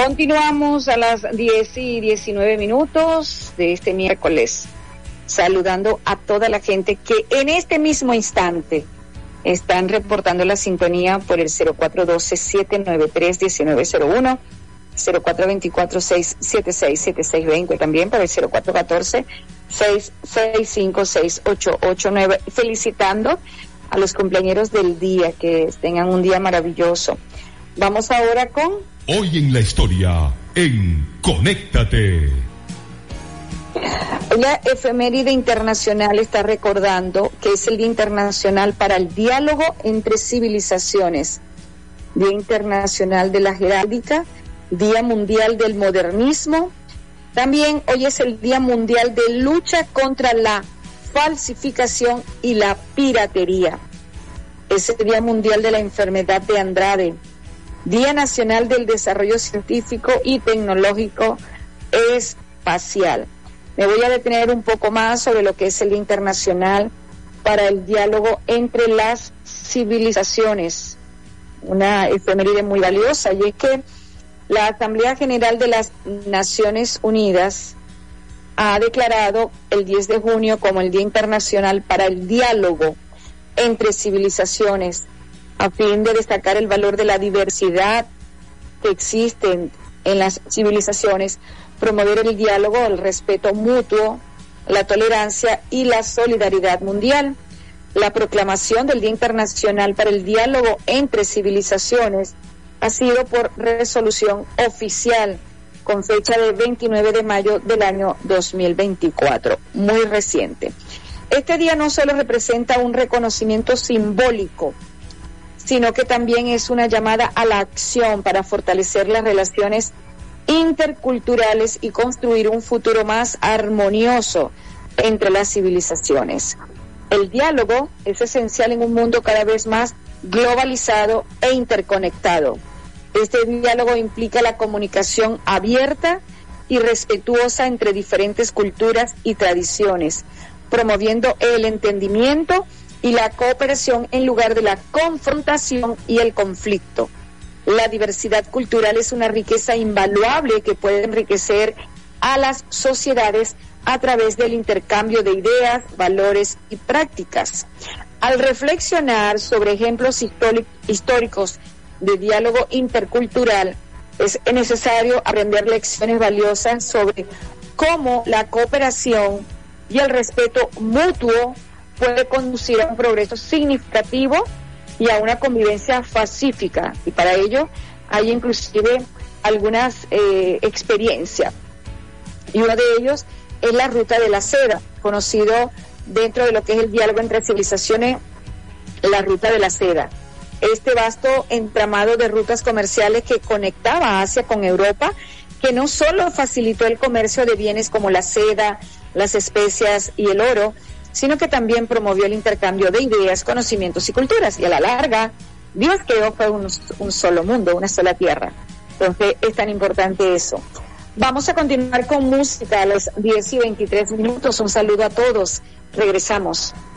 Continuamos a las 10:19 de este miércoles, saludando a toda la gente que en este mismo instante están reportando la sintonía por el 0412-793-1901, 0424-676-7620, también por el 0414-665-6889, felicitando a los cumpleañeros del día, que tengan un día maravilloso. Vamos ahora con Hoy en la historia, en Conéctate. La efeméride internacional está recordando que es el Día Internacional para el Diálogo entre Civilizaciones, Día Internacional de la Heráldica, Día Mundial del Modernismo. También hoy es el Día Mundial de Lucha contra la Falsificación y la Piratería. Es el Día Mundial de la Enfermedad de Andrade, Día Nacional del Desarrollo Científico y Tecnológico Espacial. Me voy a detener un poco más sobre lo que es el Día Internacional para el Diálogo entre las Civilizaciones, una efeméride muy valiosa, y es que la Asamblea General de las Naciones Unidas ha declarado el 10 de junio como el Día Internacional para el Diálogo entre Civilizaciones, a fin de destacar el valor de la diversidad que existe en las civilizaciones, promover el diálogo, el respeto mutuo, la tolerancia y la solidaridad mundial. La proclamación del Día Internacional para el Diálogo entre Civilizaciones ha sido por resolución oficial con fecha de 29 de mayo del año 2024, muy reciente. Este día no solo representa un reconocimiento simbólico, sino que también es una llamada a la acción para fortalecer las relaciones interculturales y construir un futuro más armonioso entre las civilizaciones. El diálogo es esencial en un mundo cada vez más globalizado e interconectado. Este diálogo implica la comunicación abierta y respetuosa entre diferentes culturas y tradiciones, promoviendo el entendimiento y la cooperación en lugar de la confrontación y el conflicto. La diversidad cultural es una riqueza invaluable que puede enriquecer a las sociedades a través del intercambio de ideas, valores y prácticas. Al reflexionar sobre ejemplos históricos de diálogo intercultural, es necesario aprender lecciones valiosas sobre cómo la cooperación y el respeto mutuo puede conducir a un progreso significativo y a una convivencia pacífica, y para ello hay inclusive algunas experiencias, y uno de ellos es la Ruta de la Seda, conocido dentro de lo que es el diálogo entre civilizaciones, la Ruta de la Seda. Este vasto entramado de rutas comerciales que conectaba a Asia con Europa, que no solo facilitó el comercio de bienes como la seda, las especias y el oro, sino que también promovió el intercambio de ideas, conocimientos y culturas. Y a la larga, Dios creó fue un solo mundo, una sola tierra. Entonces es tan importante eso. Vamos a continuar con música a las 10:23. Un saludo a todos. Regresamos.